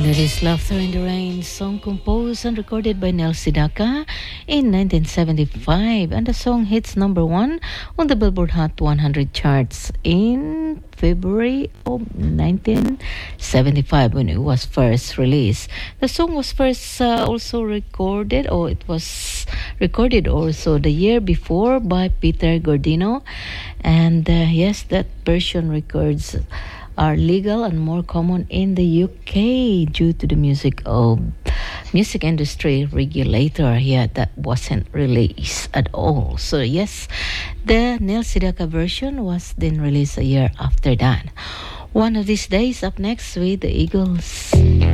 That is Laughter in the Rain, song composed and recorded by Nel Sedaka in 1975, and the song hits number one on the Billboard Hot 100 charts in February of 1975 when it was first released. The song was first also recorded, or it was recorded also the year before by Peter Gordino, and yes, that version records are legal and more common in the UK due to the music industry regulator. Yeah, that wasn't released at all. So yes, the Neil Sedaka version was then released a year after that. One of these days, up next with the Eagles.